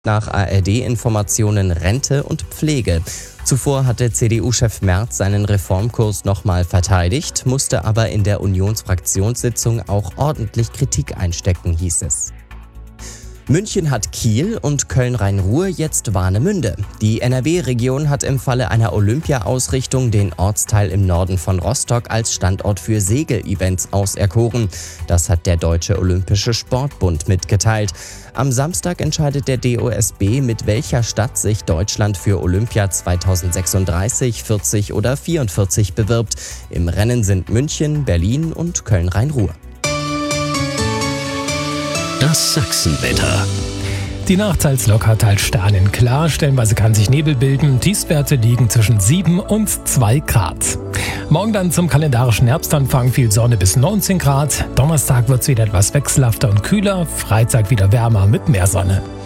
Nach ARD-Informationen Rente und Pflege. Zuvor hatte CDU-Chef Merz seinen Reformkurs nochmal verteidigt, musste aber in der Unionsfraktionssitzung auch ordentlich Kritik einstecken, hieß es. München hat Kiel und Köln-Rhein-Ruhr jetzt Warnemünde. Die NRW-Region hat im Falle einer Olympia-Ausrichtung den Ortsteil im Norden von Rostock als Standort für Segel-Events auserkoren. Das hat der Deutsche Olympische Sportbund mitgeteilt. Am Samstag entscheidet der DOSB, mit welcher Stadt sich Deutschland für Olympia 2036, 40 oder 44 bewirbt. Im Rennen sind München, Berlin und Köln-Rhein-Ruhr. Das Sachsenwetter. Die Nacht teils locker, teils sternenklar. Stellenweise kann sich Nebel bilden. Tiefstwerte liegen zwischen 7 und 2 Grad. Morgen dann zum kalendarischen Herbstanfang viel Sonne bis 19 Grad. Donnerstag wird es wieder etwas wechselhafter und kühler. Freitag wieder wärmer mit mehr Sonne.